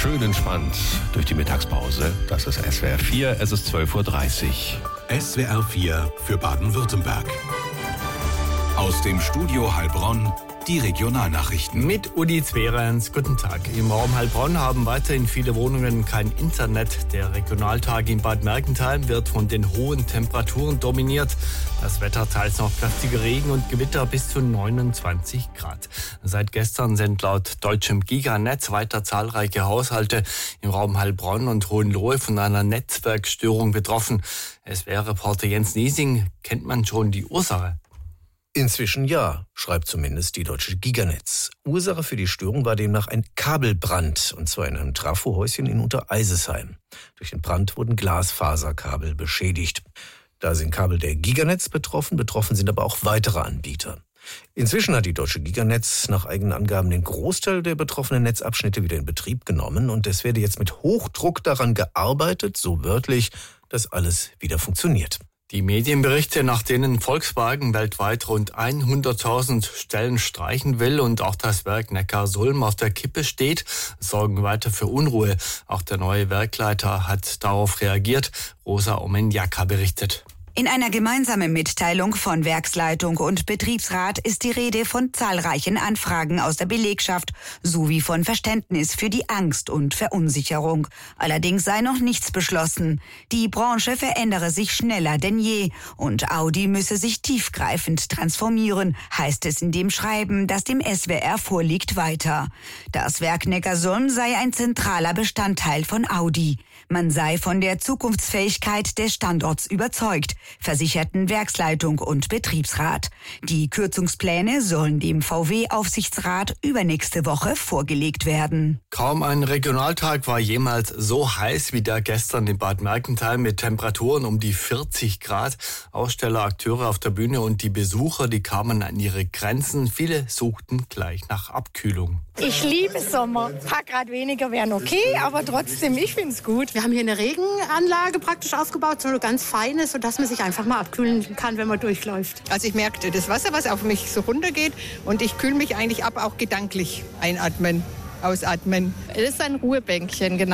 schön entspannt durch die Mittagspause. Das ist SWR 4, es ist 12.30 Uhr. SWR 4 für Baden-Württemberg. Aus dem Studio Heilbronn die Regionalnachrichten. Mit Udi Zwerens, guten Tag. Im Raum Heilbronn haben weiterhin viele Wohnungen kein Internet. Der Regionaltag in Bad Mergentheim wird von den hohen Temperaturen dominiert. Das Wetter teils noch kräftige Regen und Gewitter bis zu 29 Grad. Seit gestern sind laut deutschem Giganetz weiter zahlreiche Haushalte im Raum Heilbronn und Hohenlohe von einer Netzwerkstörung betroffen. SWR-Reporter Jens Niesing, kennt man schon die Ursache? Inzwischen ja, schreibt zumindest die deutsche Giganetz. Ursache für die Störung war demnach ein Kabelbrand, und zwar in einem Trafohäuschen in Untereisesheim. Durch den Brand wurden Glasfaserkabel beschädigt. Da sind Kabel der Giganetz betroffen sind aber auch weitere Anbieter. Inzwischen hat die deutsche Giganetz nach eigenen Angaben den Großteil der betroffenen Netzabschnitte wieder in Betrieb genommen, und es werde jetzt mit Hochdruck daran gearbeitet, so wörtlich, dass alles wieder funktioniert. Die Medienberichte, nach denen Volkswagen weltweit rund 100.000 Stellen streichen will und auch das Werk Neckarsulm auf der Kippe steht, sorgen weiter für Unruhe. Auch der neue Werkleiter hat darauf reagiert. Rosa Omenjaka berichtet. In einer gemeinsamen Mitteilung von Werksleitung und Betriebsrat ist die Rede von zahlreichen Anfragen aus der Belegschaft sowie von Verständnis für die Angst und Verunsicherung. Allerdings sei noch nichts beschlossen. Die Branche verändere sich schneller denn je und Audi müsse sich tiefgreifend transformieren, heißt es in dem Schreiben, das dem SWR vorliegt, weiter. Das Werk Neckarsulm sei ein zentraler Bestandteil von Audi. Man sei von der Zukunftsfähigkeit des Standorts überzeugt, versicherten Werksleitung und Betriebsrat. Die Kürzungspläne sollen dem VW-Aufsichtsrat übernächste Woche vorgelegt werden. Kaum ein Regionaltag war jemals so heiß wie der gestern in Bad Mergentheim mit Temperaturen um die 40 Grad. Aussteller, Akteure auf der Bühne und die Besucher, die kamen an ihre Grenzen. Viele suchten gleich nach Abkühlung. Ich liebe Sommer. Ein paar Grad weniger wären okay, aber trotzdem, ich finde es gut. Wir haben hier eine Regenanlage praktisch aufgebaut, so eine ganz feine, sodass man sich einfach mal abkühlen kann, wenn man durchläuft. Also ich merkte das Wasser, was auf mich so runtergeht, und ich kühle mich eigentlich ab, auch gedanklich. Einatmen, ausatmen. Es ist ein Ruhebänkchen, genau.